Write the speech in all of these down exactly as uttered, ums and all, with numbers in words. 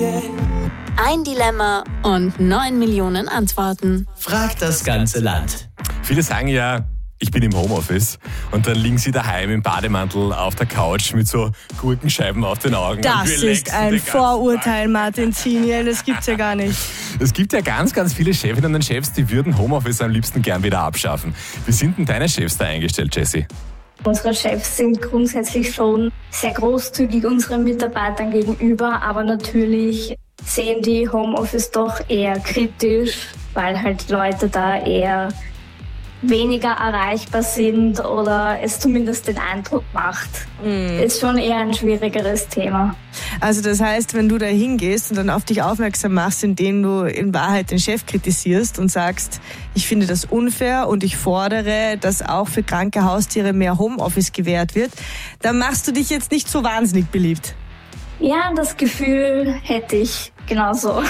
Ein Dilemma und neun Millionen Antworten. Fragt das ganze Land. Viele sagen ja, ich bin im Homeoffice und dann liegen sie daheim im Bademantel auf der Couch mit so Gurkenscheiben auf den Augen. Das ist ein Vorurteil, Martin Ziniel, das gibt's ja gar nicht. Es gibt ja ganz, ganz viele Chefinnen und Chefs, die würden Homeoffice am liebsten gern wieder abschaffen. Wie sind denn deine Chefs da eingestellt, Jessie? Unsere Chefs sind grundsätzlich schon sehr großzügig unseren Mitarbeitern gegenüber, aber natürlich sehen die Homeoffice doch eher kritisch, weil halt Leute da eher weniger erreichbar sind oder es zumindest den Eindruck macht. Mm. Ist schon eher ein schwierigeres Thema. Also das heißt, wenn du da hingehst und dann auf dich aufmerksam machst, indem du in Wahrheit den Chef kritisierst und sagst, ich finde das unfair und ich fordere, dass auch für kranke Haustiere mehr Homeoffice gewährt wird, dann machst du dich jetzt nicht so wahnsinnig beliebt. Ja, das Gefühl hätte ich genauso.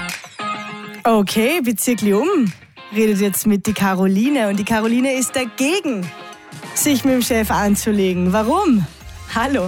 Okay, Bezirk Leum redet jetzt mit die Caroline und die Caroline ist dagegen, sich mit dem Chef anzulegen. Warum? Hallo.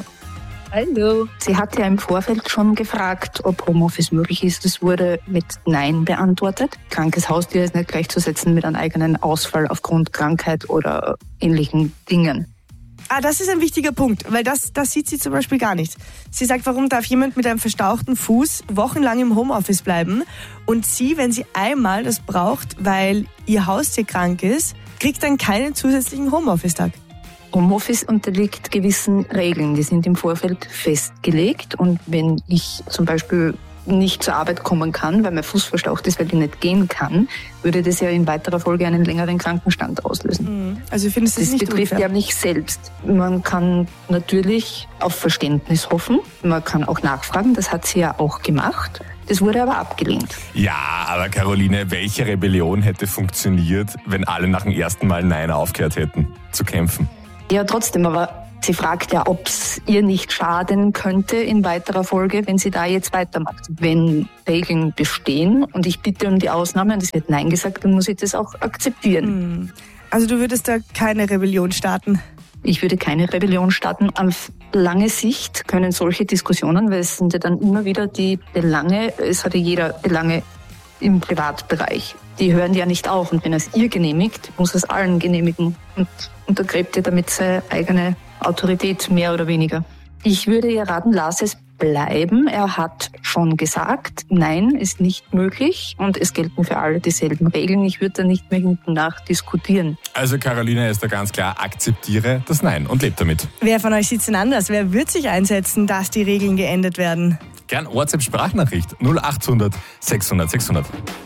Hallo. Sie hat ja im Vorfeld schon gefragt, ob Homeoffice möglich ist. Das wurde mit Nein beantwortet. Krankes Haustier ist nicht gleichzusetzen mit einem eigenen Ausfall aufgrund Krankheit oder ähnlichen Dingen. Ah, das ist ein wichtiger Punkt, weil das, das sieht sie zum Beispiel gar nicht. Sie sagt, warum darf jemand mit einem verstauchten Fuß wochenlang im Homeoffice bleiben und sie, wenn sie einmal das braucht, weil ihr Haustier krank ist, kriegt dann keinen zusätzlichen Homeoffice-Tag. Homeoffice unterliegt gewissen Regeln, die sind im Vorfeld festgelegt und wenn ich zum Beispiel nicht zur Arbeit kommen kann, weil mein Fuß verstaucht ist, weil ich nicht gehen kann, würde das ja in weiterer Folge einen längeren Krankenstand auslösen. Also findest du das das nicht betrifft unfair? ja mich selbst. Man kann natürlich auf Verständnis hoffen, man kann auch nachfragen, das hat sie ja auch gemacht. Das wurde aber abgelehnt. Ja, aber Caroline, welche Rebellion hätte funktioniert, wenn alle nach dem ersten Mal Nein aufgehört hätten zu kämpfen? Ja, trotzdem, aber sie fragt ja, ob es ihr nicht schaden könnte in weiterer Folge, wenn sie da jetzt weitermacht. Wenn Regeln bestehen und ich bitte um die Ausnahme und es wird Nein gesagt, dann muss ich das auch akzeptieren. Also du würdest da keine Rebellion starten? Ich würde keine Rebellion starten. Auf lange Sicht können solche Diskussionen, weil es sind ja dann immer wieder die Belange, es hat ja jeder Belange im Privatbereich. Die hören ja nicht auf und wenn er es ihr genehmigt, muss es allen genehmigen und untergräbt ihr damit seine eigene Autorität mehr oder weniger. Ich würde ihr raten, lass es bleiben. Er hat schon gesagt, nein, ist nicht möglich und es gelten für alle dieselben Regeln. Ich würde da nicht mehr hinten nach diskutieren. Also Caroline ist da ganz klar, akzeptiere das Nein und lebt damit. Wer von euch sieht denn anders? Wer wird sich einsetzen, dass die Regeln geändert werden? Gern WhatsApp-Sprachnachricht null achthundert sechshundert sechshundert.